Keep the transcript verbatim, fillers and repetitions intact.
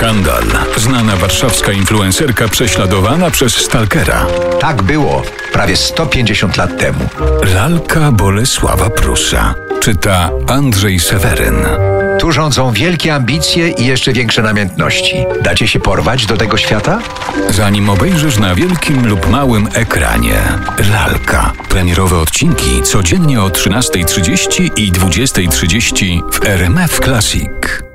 Skandal. Znana warszawska influencerka prześladowana przez stalkera. Tak było prawie sto pięćdziesiąt lat temu. Lalka Bolesława Prusa. Czyta Andrzej Seweryn. Tu rządzą wielkie ambicje i jeszcze większe namiętności. Dacie się porwać do tego świata? Zanim obejrzysz na wielkim lub małym ekranie. Lalka. Premierowe odcinki codziennie o trzynastej trzydzieści i dwudziestej trzydzieści w R M F Classic.